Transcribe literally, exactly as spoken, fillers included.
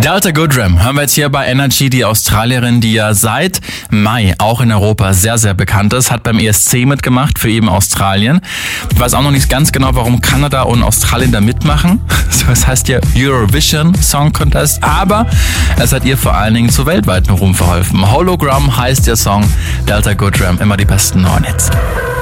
Delta Goodrem hören wir jetzt hier bei Energy. Die Australierin, die ja seit Mai auch in Europa sehr, sehr bekannt ist, hat beim E S C mitgemacht für eben Australien. Ich weiß auch noch nicht ganz genau, warum Kanada und Australien da mitmachen. Das heißt ja Eurovision Song Contest, aber es hat ihr vor allen Dingen zu weltweiten Ruhm verholfen. Hologram heißt der Song. Delta Goodrem, immer die besten neuen Hits.